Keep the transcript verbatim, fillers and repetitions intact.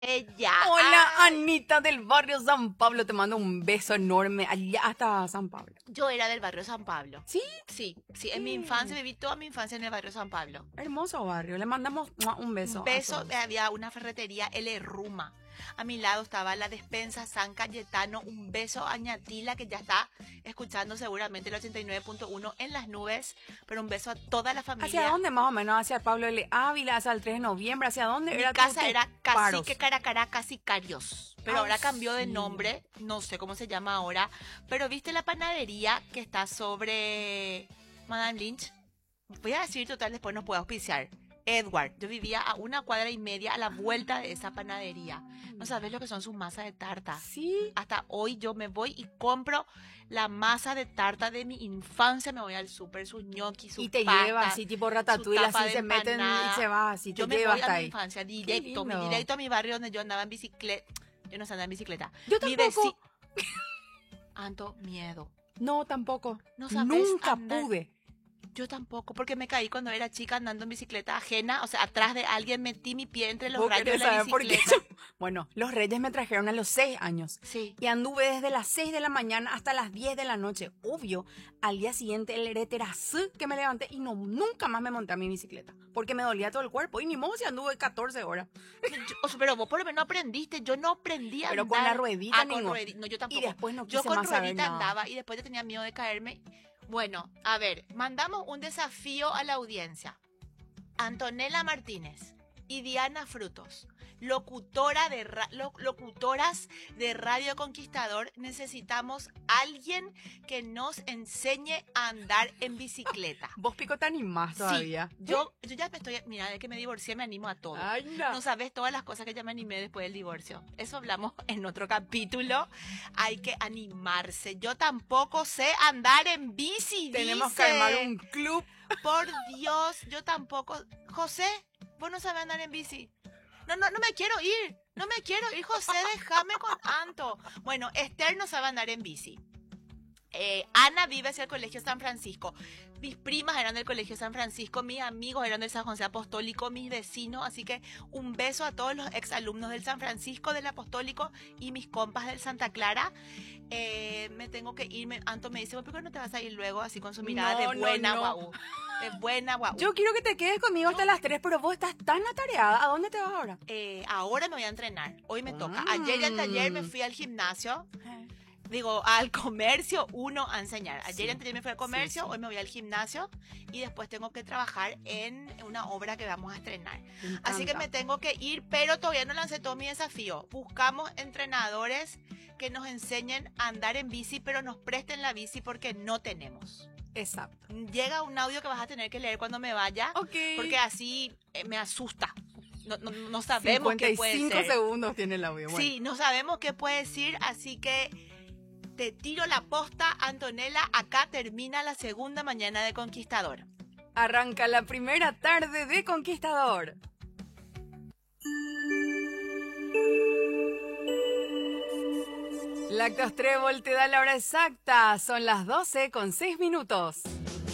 Ella. Hola, Ay, Anita del barrio San Pablo. Te mando un beso enorme allá hasta San Pablo. yo era del barrio San Pablo. Sí, Sí, sí, en mi infancia viví toda mi infancia en el barrio San Pablo. hermoso barrio. Le mandamos ¡mua! Un beso. Un a beso, todos. había una ferretería L Ruma. A mi lado estaba la despensa San Cayetano. Un beso a Ñatila, que ya está escuchando seguramente el ochenta y nueve punto uno en las nubes. Pero un beso a toda la familia. ¿Hacia dónde más o menos? ¿Hacia Pablo L. Ávila? ¿Hacia el tres de noviembre? ¿Hacia dónde? Mi era casa tu- tu era paros? Cacique Caracará, Cacicarios. Pero Ay, ahora cambió de sí. nombre, no sé cómo se llama ahora. Pero ¿viste la panadería que está sobre Madame Lynch? Voy a decir total, después nos puede auspiciar. Edward, yo vivía a una cuadra y media a la vuelta de esa panadería. No sabes lo que son sus masas de tarta. Sí. Hasta hoy yo me voy y compro la masa de tarta de mi infancia. Me voy al súper, sus ñoquis, sus Y te pastas, lleva así tipo su ratatouille, tapa así de se meten y empanada. se va así. Yo te me lleva voy a hasta mi ahí. infancia, directo, mi- lindo. directo a mi barrio donde yo andaba en bicicleta. Yo no sé andar en bicicleta. Yo Mi tampoco. veci- Ando miedo. No, tampoco. No sabes Nunca andar. pude. Yo tampoco, porque me caí cuando era chica andando en bicicleta ajena, o sea, atrás de alguien metí mi pie entre los ¿Vos rayos de querés la saber por qué? bicicleta. Bueno, los reyes me trajeron a los seis años. Sí. Y anduve desde las seis de la mañana hasta las diez de la noche. Obvio, al día siguiente el hereterazú que me levanté y no, nunca más me monté a mi bicicleta. Porque me dolía todo el cuerpo. Y ni modo si anduve catorce horas. Yo- o sea, pero vos por lo menos aprendiste, yo no aprendí a Pero andar. con la ruedita, Ah, con Ningo. ruedita. No, yo Y tampoco. después no Yo quise con más saber ruedita nada. andaba y después yo tenía miedo de caerme. Bueno, a ver, mandamos un desafío a la audiencia. Antonella Martínez y Diana Frutos, locutora de ra- lo- locutoras de Radio Conquistador, necesitamos alguien que nos enseñe a andar en bicicleta. Vos pico te animás todavía. Sí, yo, yo ya me estoy, mira, de que me divorcié me animo a todo. Ay, no. No sabes todas las cosas que ya me animé después del divorcio. Eso hablamos en otro capítulo. Hay que animarse. Yo tampoco sé andar en bici. Tenemos que dice. armar un club. Por Dios, yo tampoco. José, vos no sabés andar en bici. No, no, no me quiero ir. No me quiero ir, José, déjame con Anto. Bueno, Esther no sabe andar en bici. Eh, Ana vive hacia el Colegio San Francisco. Mis primas eran del Colegio San Francisco, mis amigos eran del San José Apostólico, mis vecinos, así que un beso a todos los exalumnos del San Francisco, del Apostólico y mis compas del Santa Clara. Eh, me tengo que ir, me- Anto me dice, ¿por qué no te vas a ir luego así con su mirada No, de no, buena no. guau? De buena guau. Yo quiero que te quedes conmigo hasta las tres, pero vos estás tan atareada. ¿A dónde te vas ahora? Eh, ahora me voy a entrenar, hoy me toca. Mm. Ayer y anteayer me fui al gimnasio. Digo, al comercio uno a enseñar. Ayer y Sí, anteayer me fui al comercio, sí, sí. hoy me voy al gimnasio y después tengo que trabajar en una obra que vamos a estrenar. Me Así que encanta. me tengo que ir, pero todavía no lancé todo mi desafío. Buscamos entrenadores que nos enseñen a andar en bici, pero nos presten la bici porque no tenemos. Exacto. Llega un audio que vas a tener que leer cuando me vaya, Ok. porque así eh, me asusta. No, no, no sabemos qué puede cincuenta y cinco ser. segundos tiene el audio. Bueno. Sí, no sabemos qué puede decir, así que te tiro la posta, Antonella. Acá termina la segunda mañana de Conquistador. Arranca la primera tarde de Conquistador. La Costrébol te da la hora exacta. Son las doce con seis minutos.